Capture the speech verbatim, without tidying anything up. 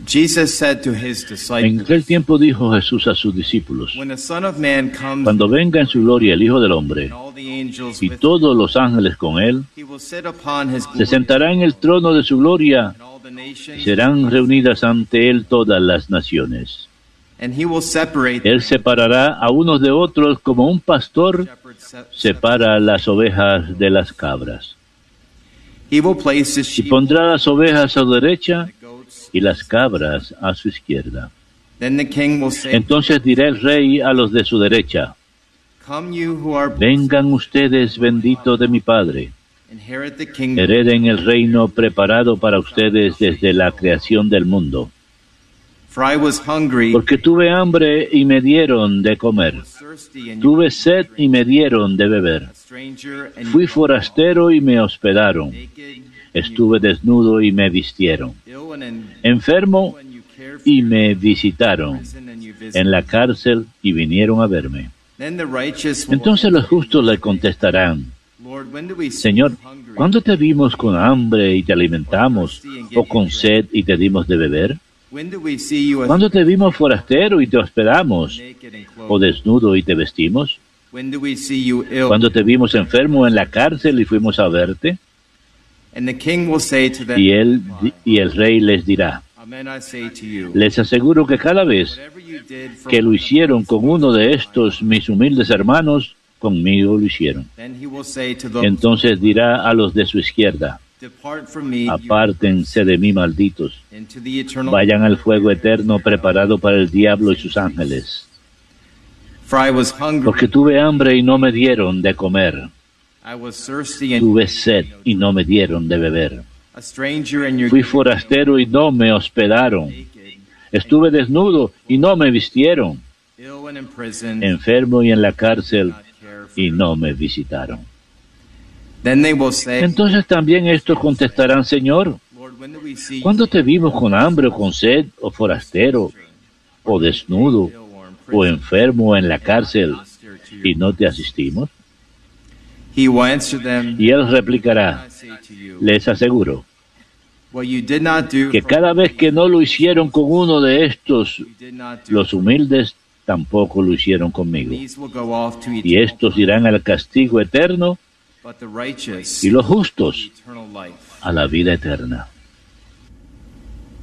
Jesus said to his En disciples, aquel tiempo dijo Jesús a sus discípulos: when the Son of Man comes cuando venga en su gloria el Hijo del Hombre and all the angels y with him, todos los ángeles con él, he will sit upon his se glory, sentará en el trono de su gloria and all the y nations, serán reunidas ante él todas las naciones. and he will separate Él separará a unos de otros como un pastor shepherds, se- separa las ovejas de las cabras. He will place his Y sheep pondrá las ovejas a su derecha and the goats. y las cabras a su izquierda. Then the king will say, Entonces dirá el rey a los de su derecha: come you who are blessed, vengan ustedes benditos de mi Padre, inherit the kingdom, hereden el reino preparado para ustedes desde la creación del mundo. for I was hungry, Porque tuve hambre y me dieron de comer, was thirsty, and you tuve sed y me dieron de beber, a stranger, and fui you forastero y me hospedaron, naked, estuve desnudo y me vistieron, ill, and in, enfermo and you cared for y me, me visitaron, prison, and you visited. en la cárcel y vinieron a verme. Then the righteous will Entonces los justos le contestarán: Lord, when do we see Señor, you hungry, ¿cuándo te vimos con hambre y te alimentamos, o con sed y te dimos de beber? when do we see you as ¿Cuándo te vimos forastero y te hospedamos, naked and o clothed? desnudo y te vestimos? When do we see you ill? ¿Cuándo te vimos enfermo en la cárcel y fuimos a verte? And the king will say to them, Y él y el rey les dirá: Amen, I say to you, les aseguro que cada vez whatever you did for que lo one hicieron of con these uno de small estos mis humildes hermanos, conmigo lo hicieron. Then he will say to those, Entonces dirá a los de su izquierda: depart from me, you apártense de mí, malditos, into the eternal, vayan al fuego eterno preparado para el diablo y sus ángeles. for I was hungry, Porque tuve hambre y no me dieron de comer, I was thirsty, and tuve sed y no me dieron de beber, a stranger, and you fui forastero y no me hospedaron, naked, estuve desnudo y no me vistieron, ill and in prison, enfermo y en la cárcel not care for y me. no me visitaron. Then they will say, Entonces también estos contestarán: Señor, Lord, when do we see ¿cuándo te vimos con hambre o con sed, o forastero, o desnudo, you ill or in o prison, enfermo en la cárcel, minister to y you? no te asistimos? He will answer them, Y él replicará: I say to you, les aseguro what you did not do que for cada one vez que no lo hicieron con uno de estos, you did not do los for me. humildes, tampoco lo hicieron conmigo. These will go off to Y eternal estos irán al castigo eterno, but the righteous y los justos eternal life. a la vida eterna.